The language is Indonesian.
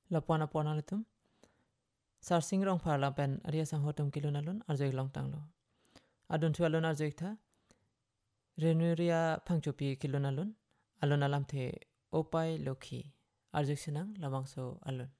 lapuan apon alitum sarsing rong pharla pen aria sang hotum kilun alun arjoik long tanglo adun thu alun arjoik tha renuria phangchopi kilun alun alam the opai lokhi arjoik sinang lamangso alun